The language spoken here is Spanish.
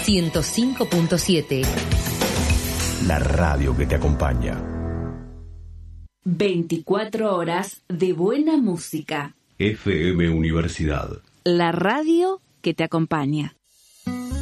105.7. La radio que te acompaña. 24 horas de buena música. FM Universidad. La radio que te acompaña.